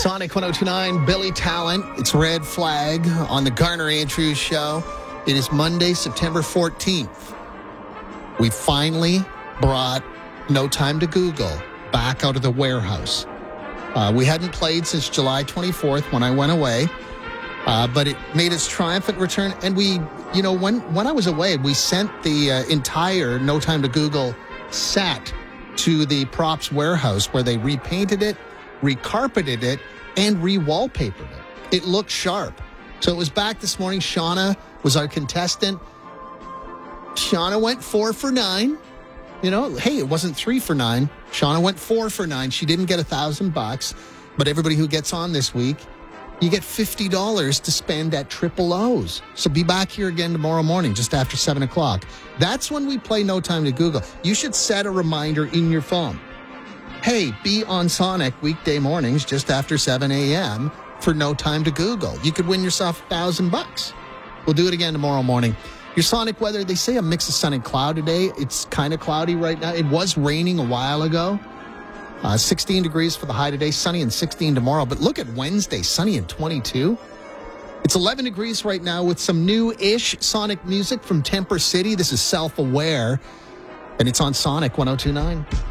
Sonic 102.9, Billy Talent. It's Red Flag on the Garner Andrews Show. It is Monday, September 14th. We finally brought No Time to Google back out of the warehouse. We hadn't played since July 24th when I went away, but it made its triumphant return. And we, when I was away, we sent the entire No Time to Google set to the props warehouse where they repainted it, recarpeted it, and re-wallpapered it. It looked sharp. So it was back this morning. Shauna was our contestant. Shauna went 4 for 9. Hey, it wasn't 3 for 9. Shauna went 4 for 9. She didn't get $1,000, but everybody who gets on this week, you get $50 to spend at Triple O's. So be back here again tomorrow morning, just after 7 o'clock. That's when we play No Time to Google. You should set a reminder in your phone. Hey, be on Sonic weekday mornings just after 7 a.m. for No Time to Google. You could win yourself $1,000. We'll do it again tomorrow morning. Your Sonic weather, they say a mix of sun and cloud today. It's kind of cloudy right now. It was raining a while ago. 16 degrees for the high today, sunny and 16 tomorrow. But look at Wednesday, sunny and 22. It's 11 degrees right now with some new-ish Sonic music from Temper City. This is Self-Aware, and it's on Sonic 102.9.